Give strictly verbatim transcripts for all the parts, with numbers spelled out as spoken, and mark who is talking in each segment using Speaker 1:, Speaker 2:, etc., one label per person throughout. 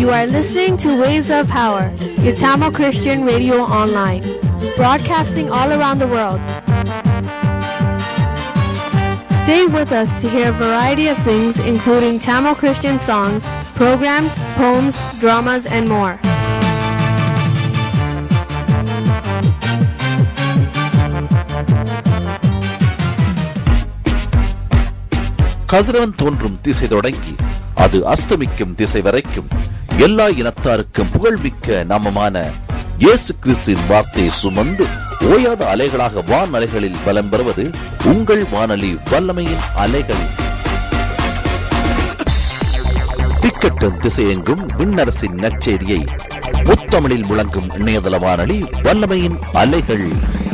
Speaker 1: You are listening to Waves of Power, your Tamil Christian radio online, broadcasting all around the world. Stay with us to hear a variety of things, including Tamil Christian songs, programs, poems, dramas, and more.
Speaker 2: கதிரவன் தோன்றும் திசை தொடங்கி அது அஸ்தமிக்கும் திசை வரைக்கும் எல்லா இனத்தாருக்கும் புகழ்மிக்க நாமமான இயேசு கிறிஸ்துவின் வார்த்தையை சுமந்து ஓயாத அலைகளாக வான் அலைகளில் பலம் பெறுவது உங்கள் வானொலி வல்லமையின் அலைகள். திக்கட்டும் திசையெங்கும் விண்ணரசின் நற்செய்தியை முத்தமிழில் முழங்கும் இணையதள வானொலி வல்லமையின் அலைகள்.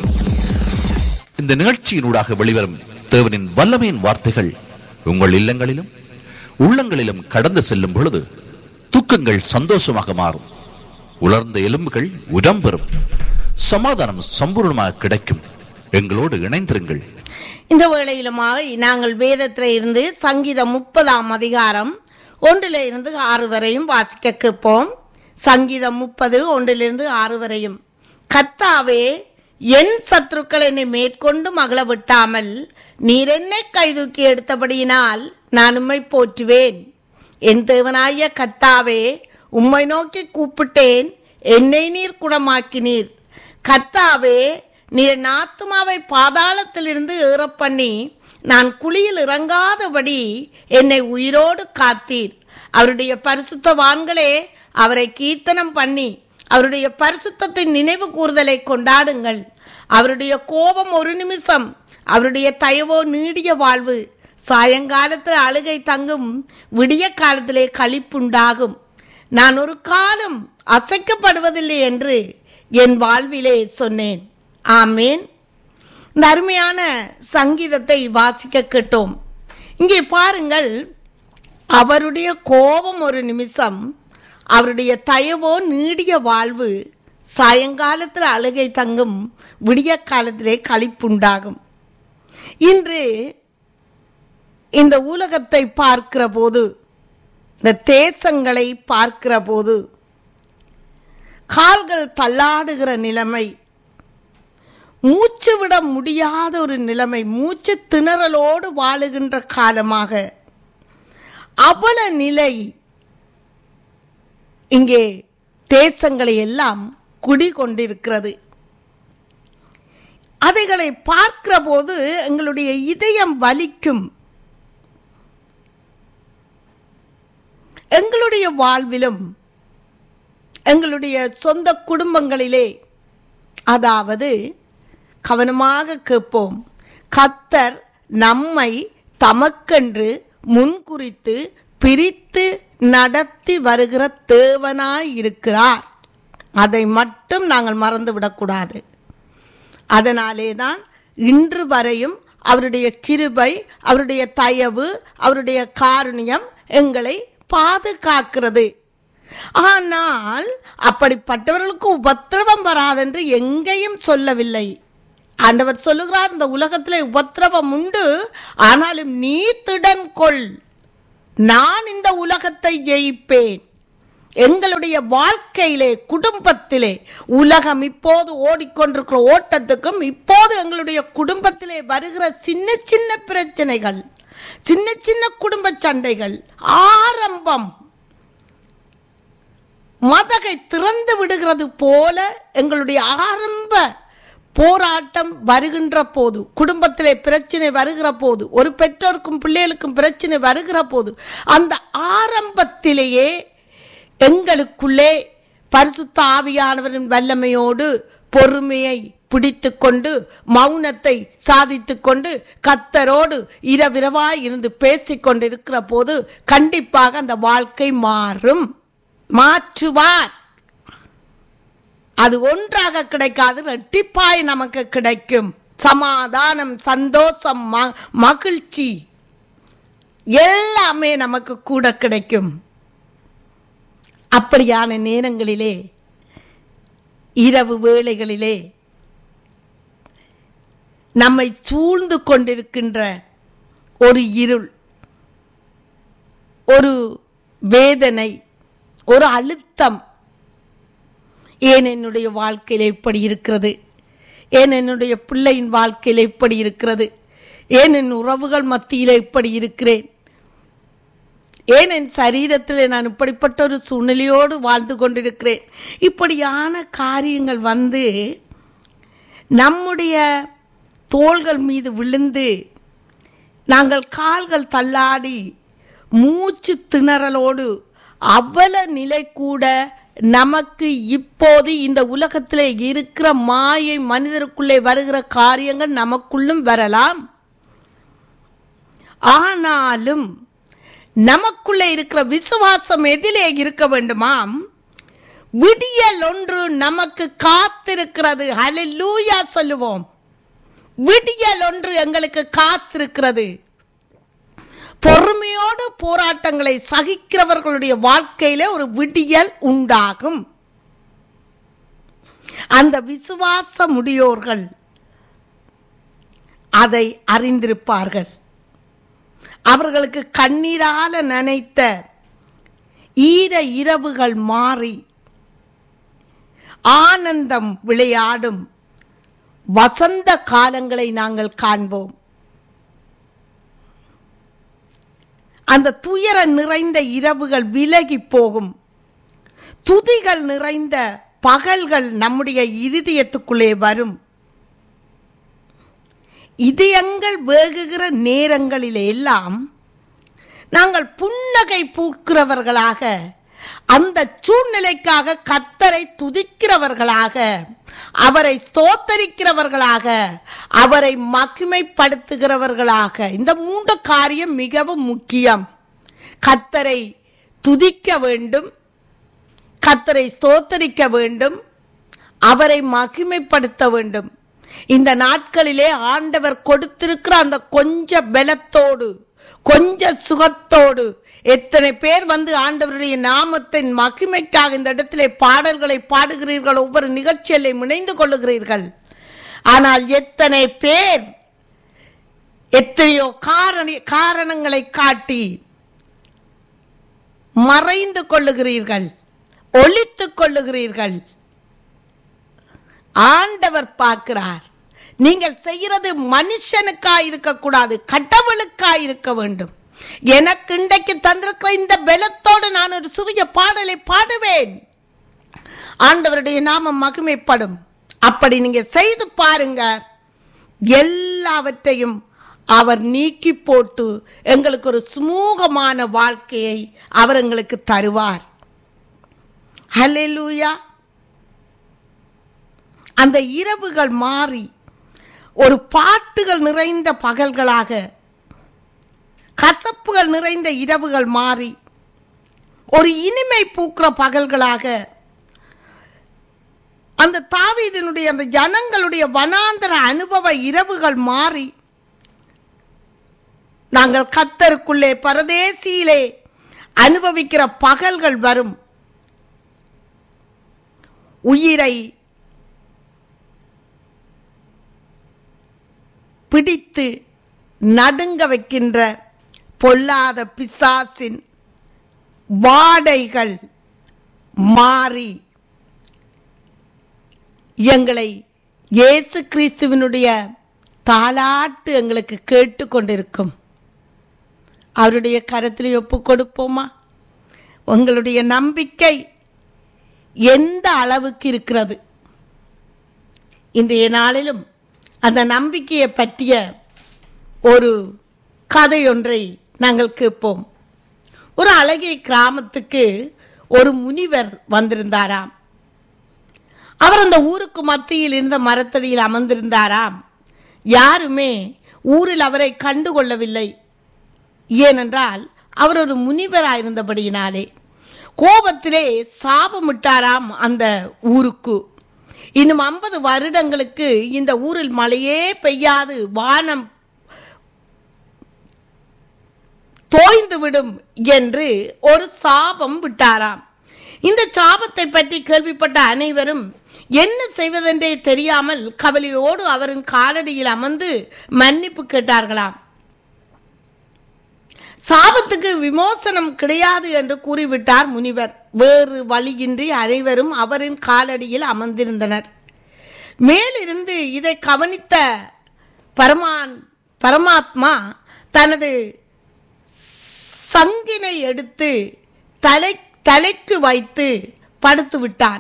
Speaker 2: இந்த நிகழ்ச்சியினூடாக வெளிவரும் தேவனின் வல்லமையின் வார்த்தைகள் உங்கள் இல்லங்களிலும் உள்ளங்களிலும் கடந்து செல்லும் பொழுது துக்கங்கள் சந்தோஷமாக மாறும், உலர்ந்த எலும்புகள் உரம் பெறும், சமாதானம் சம்பூர்ணமாக கிடைக்கும். எங்களோடு இணைந்திருங்கள்.
Speaker 3: இந்த வேளையிலுமாக நாங்கள் வேதத்தில் இருந்து சங்கீதம் முப்பதாம் அதிகாரம் ஒன்றில் இருந்து ஆறு வரையும் வாசிக்க கேட்போம். சங்கீதம் முப்பது ஒன்றிலிருந்து ஆறு வரையும். கர்த்தாவே, என் சத்துருக்கள் என்னை மேற்கொண்டு மகள விட்டாமல் நீர் என்னை கைதூக்கி எடுத்தபடியினால் நான் உம்மை போற்றுவேன். என் தேவனாய கர்த்தாவே, உம்மை நோக்கி கூப்பிட்டேன், என்னை நீர் குணமாக்கினீர். கர்த்தாவே, நீர் என் ஆத்துமாவை பாதாளத்திலிருந்து ஏற பண்ணி நான் குழியில் இறங்காதபடி என்னை உயிரோடு காத்தீர். அவருடைய பரிசுத்தவான்களே, அவரை கீர்த்தனம் பண்ணி அவருடைய பரிசுத்தத்தின் நினைவு கூறுதலை கொண்டாடுங்கள். அவருடைய கோபம் ஒரு நிமிஷம், அவருடைய தயவோ நீடிய வாழ்வு. சாயங்காலத்தில் அழுகை தங்கும், விடிய காலத்திலே களிப்புண்டாகும். நான் ஒரு காலம் அசைக்கப்படுவதில்லை என்று என் வாழ்விலே சொன்னேன். ஆமேன். இந்த அருமையான சங்கீதத்தை வாசிக்க கேட்டோம். இங்கே பாருங்கள், அவருடைய கோபம் ஒரு நிமிஷம், அவருடைய தயவோ நீடிய வாழ்வு. சாயங்காலத்தில் அழுகை தங்கும், விடிய காலத்திலே களிப்புண்டாகும். இன்று இந்த உலகத்தை பார்க்கிற போது, இந்த தேசங்களை பார்க்கிற போது கால்கள் தள்ளாடுகிற நிலைமை, மூச்சு விட முடியாத ஒரு நிலைமை, மூச்சு திணறலோடு வாழுகின்ற காலமாக அவல நிலை இங்கே தேசங்களை எல்லாம் குடிகொண்டிருக்கிறது. அதைகளை பார்க்கிற போது எங்களுடைய இதயம் வலிக்கும். எங்களுடைய வாழ்விலும் எங்களுடைய சொந்த குடும்பங்களிலே, அதாவது கவனமாக கேட்போம், கர்த்தர் நம்மை தமக்கென்று முன்குறித்து பிரித்து நடத்தி வருகிற தேவனாய் இருக்கிறார். அதை மட்டும் நாங்கள் மறந்துவிடக்கூடாது. அதனாலே தான் இன்று வரையும் அவருடைய கிருபை, அவருடைய தயவு, அவருடைய காருண்யம் எங்களை பாதுகாக்கிறது. ஆனால் அப்படிப்பட்டவர்களுக்கு உபத்திரவம் வராதென்று எங்கேயும் சொல்லவில்லை. ஆண்டவர் சொல்லுகிறார், இந்த உலகத்திலே உபத்திரவம் உண்டு, ஆனாலும் நீ திடன் கொள், நான் இந்த உலகத்தை ஜெயிப்பேன். எங்களுடைய வாழ்க்கையிலே, குடும்பத்திலே, உலகம் இப்போது ஓடிக்கொண்டிருக்கிற ஓட்டத்துக்கும் இப்போது எங்களுடைய குடும்பத்திலே வருகிற சின்ன சின்ன பிரச்சனைகள், சின்ன சின்ன குடும்ப சண்டைகள் ஆரம்பம் மதகை திறந்து விடுகிறது போல எங்களுடைய ஆரம்ப போராட்டம் வருகின்ற போது, குடும்பத்திலே பிரச்சனை வருகிற போது, ஒரு பெற்றோருக்கும் பிள்ளைகளுக்கும் பிரச்சனை வருகிற போது, அந்த ஆரம்பத்திலேயே எங்களுக்குள்ளே பரிசுத்த ஆவியானவரின் வல்லமையோடு பொறுமையை பிடித்து கொண்டு, மௌனத்தை சாதித்து கொண்டு, கர்த்தரோடு இரவிரவாய் இருந்து பேசிக்கொண்டிருக்கிற போது கண்டிப்பாக அந்த வாழ்க்கை மாறும், மாற்றுவார். அது ஒன்றாக கிடைக்காது, இரட்டிப்பாய் நமக்கு கிடைக்கும். சமாதானம், சந்தோஷம், மகிழ்ச்சி எல்லாமே நமக்கு கூட கிடைக்கும். அப்படியான நேரங்களிலே, இரவு வேளைகளிலே நம்மை சூழ்ந்து கொண்டிருக்கின்ற ஒரு இருள், ஒரு வேதனை, ஒரு அழுத்தம். ஏன் என்னுடைய வாழ்க்கையில் இப்படி இருக்கிறது, ஏன் என்னுடைய பிள்ளையின் வாழ்க்கையில் இப்படி இருக்கிறது, ஏன் என் உறவுகள் மத்தியில் இப்படி இருக்கிறேன், ஏன் என் சரீரத்தில் நான் இப்படிப்பட்ட ஒரு சூழ்நிலையோடு வாழ்ந்து கொண்டிருக்கிறேன். இப்படியான காரியங்கள் வந்து நம்முடைய தோள்கள் மீது விழுந்து நாங்கள் கால்கள் தள்ளாடி மூச்சு திணறலோடு அவல நிலை கூட நமக்கு இப்போது இந்த உலகத்தில் இருக்கிற மாயை மனிதருக்குள்ளே வருகிற காரியங்கள் நமக்குள்ளும் வரலாம். ஆனாலும் நமக்குள்ளே இருக்கிற விசுவாசம் எதிலே இருக்க வேண்டுமாம்? விடியல் ஒன்று நமக்கு காத்திருக்கிறது. ஹல்லேலூயா சொல்லுவோம். விடியல் ஒன்று எங்களுக்கு காத்திருக்கிறது. பொறுமையோடு போராட்டங்களை சகிக்கிறவர்களுடைய வாழ்க்கையில ஒரு விடியல் உண்டாகும். அந்த விசுவாச முடியோர்கள் அதை அறிந்திருப்பார்கள். அவர்களுக்கு கண்ணீரால நனைத்த ஈர இரவுகள் மாறி ஆனந்தம் விளையாடும் வசந்த காலங்களை நாங்கள் காண்போம். அந்த துயர நிறைந்த இரவுகள் விலகி போகும். துதிகள் நிறைந்த பகல்கள் நம்முடைய இருதயத்துக்குள்ளே வரும். இதயங்கள் வேகுகிற நேரங்களில் எல்லாம் நாங்கள் புன்னகை பூக்கிறவர்களாக, அந்த சூழ்நிலைக்காக கர்த்தரை துதிக்கிறவர்களாக, அவரை ஸ்தோத்தரிக்கிறவர்களாக, அவரை மகிமைப்படுத்துகிறவர்களாக. இந்த மூன்று காரியம் மிகவும் முக்கியம். கர்த்தரை துதிக்க வேண்டும், கர்த்தரை ஸ்தோத்தரிக்க வேண்டும், அவரை மகிமைப்படுத்த வேண்டும். இந்த நாட்களிலே ஆண்டவர் கொடுத்திருக்கிற அந்த கொஞ்ச பலத்தோடு, கொஞ்ச சுகத்தோடு எத்தனை பேர் வந்து ஆண்டவருடைய நாமத்தின் மகிமைக்காக இந்த இடத்திலே பாடல்களை பாடுகிறீர்கள், ஒவ்வொரு நிகழ்ச்சியிலே இணைந்து கொள்ளுகிறீர்கள். ஆனால் எத்தனை பேர் எத்தனையோ காரண காரணங்களை காட்டி மறைந்து கொள்ளுகிறீர்கள், ஒளித்துக் கொள்ளுகிறீர்கள். ஆண்டவர் பார்க்கிறார். நீங்கள் செய்கிறது மனுஷனுக்காய் இருக்கக்கூடாது, கடவுளுக்காய் இருக்க வேண்டும். எனக்கு இன்றைக்கு தந்திருக்கிற இந்த பலத்தோடு நான் ஒரு சிறிய பாடலை பாடுவேன், ஆண்டவருடைய நாமம் மகிமைப்படும். அப்படி நீங்க செய்து பாருங்க. எல்லாவற்றையும் அவர் நீக்கி போட்டு எங்களுக்கு ஒரு சுமூகமான வாழ்க்கையை அவர் எங்களுக்கு தருவார். ஹல்லேலூயா. அந்த இரவுகள் மாறி ஒரு பாட்டுகள் நிறைந்த பகல்களாக, கசப்புகள் நிறைந்த இரவுகள் மாறி ஒரு இனிமை பூக்கிற பகல்களாக, அந்த தாவீதினுடைய அந்த ஜனங்களுடைய வனாந்தர அனுபவ இரவுகள் மாறி நாங்கள் கர்த்தருக்குள்ளே பரதேசியிலே அனுபவிக்கிற பகல்கள் வரும். உயிரை பிடித்து நடுங்க வைக்கின்ற பொல்லாத பிசாசின் வாடைகள் மாறி எங்களை இயேசு கிறிஸ்துவினுடைய தாலாட்டு எங்களுக்கு கேட்டுக்கொண்டிருக்கும். அவருடைய கரத்தில் ஒப்பு கொடுப்போமா? உங்களுடைய நம்பிக்கை எந்த அளவுக்கு இருக்கிறது? இன்றைய நாளிலும் அந்த நம்பிக்கையை பற்றிய ஒரு கதை ஒன்றை நாங்கள் கேட்போம். ஒரு அழகிய கிராமத்துக்கு ஒரு முனிவர் வந்திருந்தாராம். அவர் அந்த ஊருக்கு மத்தியில் இருந்த மரத்தடியில் அமர்ந்திருந்தாராம். யாருமே ஊரில் அவரை கண்டுகொள்ளவில்லை. ஏனென்றால் அவர் ஒரு முனிவராயிருந்தபடியினாலே கோபத்திலே சாபமிட்டாராம் அந்த ஊருக்கு. இன்னும் ஐம்பது வருடங்களுக்கு இந்த ஊரில் மழையே பெய்யாது, வானம் தோய்ந்துவிடும் என்று ஒரு சாபம் விட்டாராம். இந்த சாபத்தை பற்றி கேள்விப்பட்ட அனைவரும் என்ன செய்வதென்றே தெரியாமல் கவலையோடு அவரின் காலடியில் அமர்ந்து மன்னிப்பு கேட்டார்களாம். சாபத்துக்கு விமோசனம் கிடையாது என்று கூறிவிட்டார் முனிவர். வேறு வழியின்றி அனைவரும் அவரின் காலடியில் அமர்ந்திருந்தனர். மேலிருந்து இதை கவனித்த பரமான் பரமாத்மா தனது சங்கினை எடுத்து தலை தலைக்கு வைத்து படுத்து விட்டான்.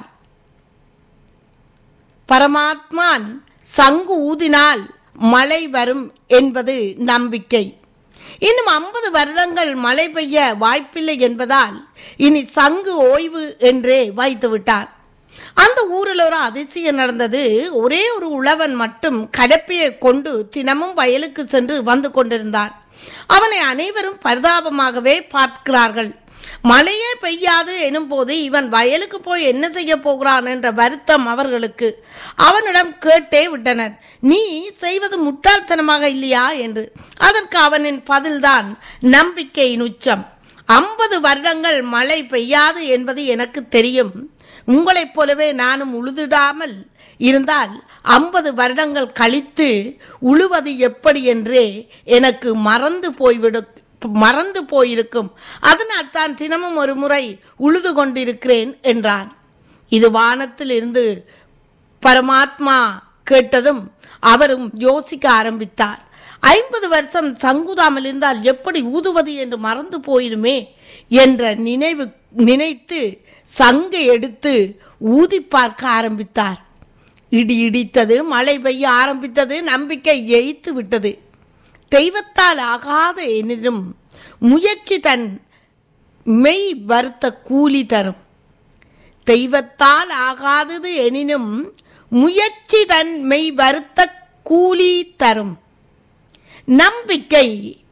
Speaker 3: பரமாத்மான் சங்கு ஊதினால் மழை வரும் என்பது நம்பிக்கை. இன்னும் ஐம்பது வருடங்கள் மழை பெய்ய வாய்ப்பில்லை என்பதால் இனி சங்கு ஓய்வு என்றே வைத்து விட்டார். அந்த ஊரில் ஒரு அதிசயம் நடந்தது. ஒரே ஒரு உழவன் மட்டும் கலப்பையை கொண்டு தினமும் வயலுக்கு சென்று வந்து கொண்டிருந்தான். அவனை அனைவரும் பரிதாபமாகவே பார்க்கிறார்கள். மழையே பெய்யாது எனும் போது இவன் வயலுக்கு போய் என்ன செய்ய போகிறான் என்ற வருத்தம் அவர்களுக்கு. அவனிடம் கேட்டே விட்டனர், நீ செய்வது முட்டாள்தனமாக இல்லையா என்று. அதற்கு அவனின் பதில்தான் நம்பிக்கையின் உச்சம். ஐம்பது வருடங்கள் மழை பெய்யாது என்பது எனக்கு தெரியும். உங்களைப் போலவே நானும் உழுதிடாமல் இருந்தால் ஐம்பது வருடங்கள் கழித்து உழுவது எப்படி என்றே எனக்கு மறந்து போய்விடும் மறந்து போயிருக்கும். அதனால் தான் தினமும் ஒரு முறை உழுது கொண்டிருக்கிறேன் என்றான். இது வானத்தில் இருந்து பரமாத்மா கேட்டதும் அவரும் யோசிக்க ஆரம்பித்தார். ஐம்பது வருஷம் சங்குதாமல் இருந்தால் எப்படி ஊதுவது என்று மறந்து போயிருமே என்ற நினைவு நினைத்து சங்கை எடுத்து ஊதி பார்க்க ஆரம்பித்தார். இடி இடித்தது, மழை பெய்ய ஆரம்பித்தது, நம்பிக்கை எய்த்து விட்டது. தெய்வத்தால் ஆகாத எனினும் முயற்சி தன் மெய் வருத்த கூலி தரும். தெய்வத்தால் ஆகாதது எனினும் முயற்சி தன் மெய் வருத்த கூலி தரும். நம்பிக்கை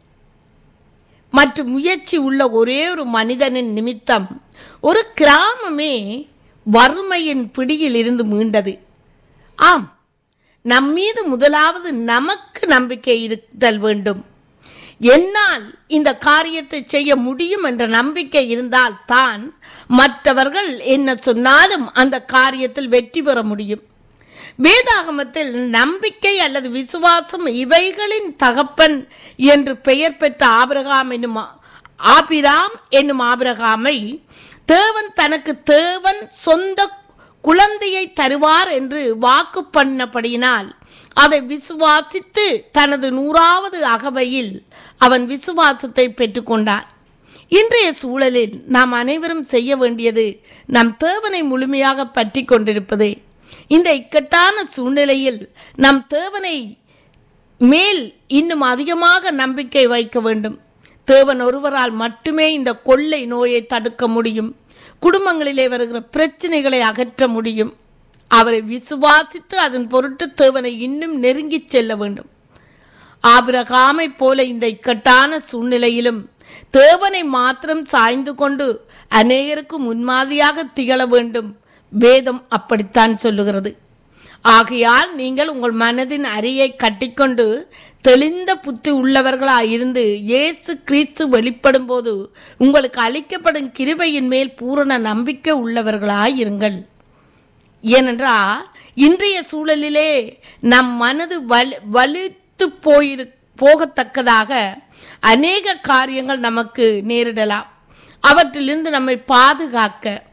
Speaker 3: மற்றும் முயற்சி உள்ள ஒரே ஒரு மனிதனின் நிமித்தம் ஒரு கிராமமே வறுமையின் பிடியில் இருந்து மீண்டது. ஆம், நம் மீது முதலாவது நமக்கு நம்பிக்கை இருத்தல் வேண்டும். என்னால் இந்த காரியத்தை செய்ய முடியும் என்ற நம்பிக்கை இருந்தால் தான் மற்றவர்கள் என்ன சொன்னாலும் அந்த காரியத்தில் வெற்றி பெற முடியும். வேதாகமத்தில் நம்பிக்கை அல்லது விசுவாசம் இவைகளின் தகப்பன் என்று பெயர் பெற்ற ஆபிரகாம் என்னும் ஆபிராம் என்னும் ஆபிரகாமை தேவன் தனக்கு தேவன் சொந்த குழந்தையை தருவார் என்று வாக்கு பண்ணபடியினால் அதை விசுவாசித்து தனது நூறாவது அகவையில் அவன் விசுவாசத்தை பெற்றுக்கொண்டான். இன்றைய சூழலில் நாம் அனைவரும் செய்ய வேண்டியது நம் தேவனை முழுமையாக பற்றி கொண்டிருப்பதே. இந்த இக்கட்டான சூழ்நிலையில் நம் தேவனை மேல் இன்னும் அதிகமாக நம்பிக்கை வைக்க வேண்டும். தேவன் ஒருவரால் மட்டுமே இந்த கொள்ளை நோயை தடுக்க முடியும். குடும்பங்களிலே வருகிற பிரச்சனைகளை அகற்ற முடியும். அவரை விசுவாசித்து அதன் பொருட்டு தேவனை இன்னும் நெருங்கி செல்ல வேண்டும். ஆபிரகாமை போல இந்த இக்கட்டான சூழ்நிலையிலும் தேவனை மாத்திரம் சாய்ந்து கொண்டு அநேகருக்கு முன்மாதிரியாக திகழ வேண்டும். வேதம் அப்படித்தான் சொல்லுகிறது. ஆகையால் நீங்கள் உங்கள் மனதின் அறையை கட்டிக்கொண்டு தெளிந்த புத்தி உள்ளவர்களாயிருந்து இயேசு கிறிஸ்து வெளிப்படும் போது உங்களுக்கு அளிக்கப்படும் கிருபையின் மேல் பூரண நம்பிக்கை உள்ளவர்களாயிருங்கள். ஏனென்றால் இன்றைய சூழலிலே நம் மனது வலு வலுத்து போயிரு போகத்தக்கதாக அநேக காரியங்கள் நமக்கு நேரிடலாம். அவற்றிலிருந்து நம்மை பாதுகாக்க